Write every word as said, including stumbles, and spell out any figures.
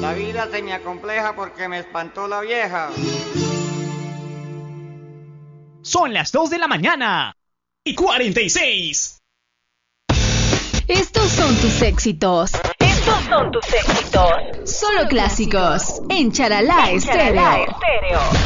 La vida se me acompleja porque me espantó la vieja. Son las dos de la mañana y cuarenta y seis. Estos son tus éxitos. Estos son tus éxitos. Solo clásicos en Charalá Estéreo.